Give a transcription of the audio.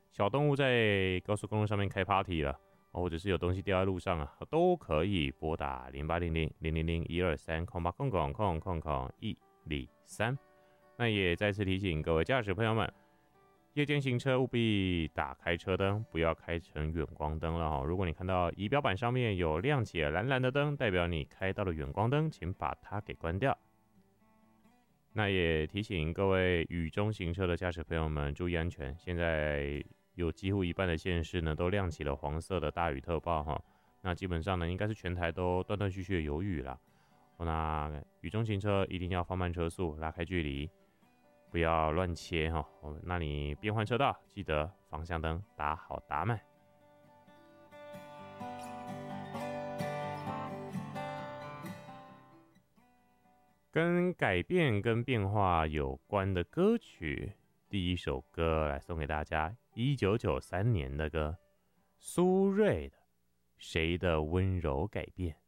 小动物在高速公路上面开 party 了，或者是有东西掉在路上啊，都可以拨打08000001230800000123。那也再次提醒各位驾驶朋友们，夜间行车务必打开车灯，不要开成远光灯了。如果你看到仪表板上面有亮起蓝蓝的灯，代表你开到了远光灯，请把它给关掉。那也提醒各位雨中行车的驾驶朋友们注意安全。现在有几乎一半的县市呢都亮起了黄色的大雨特报哈。那基本上呢应该是全台都断断续续的有雨了。那雨中行车一定要放慢车速，拉开距离，不要乱切哈。那你变换车道，记得方向灯打好打满。跟改变跟变化有关的歌曲，第一首歌来送给大家，1993年的歌，苏芮的《谁的温柔改变》。